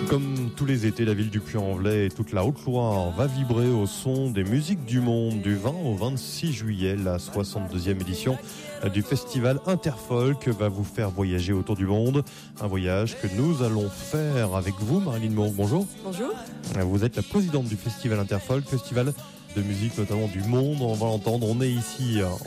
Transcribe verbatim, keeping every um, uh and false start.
Comme tous les étés, la ville du Puy-en-Velay et toute la Haute-Loire va vibrer au son des musiques du monde du vingt au vingt-six juillet. La soixante-deuxième édition du festival Interfolk va vous faire voyager autour du monde. Un voyage que nous allons faire avec vous, Marilyn Monk. Bonjour. Bonjour. Vous êtes la présidente du festival Interfolk, festival de musique notamment du monde. On va l'entendre, on est ici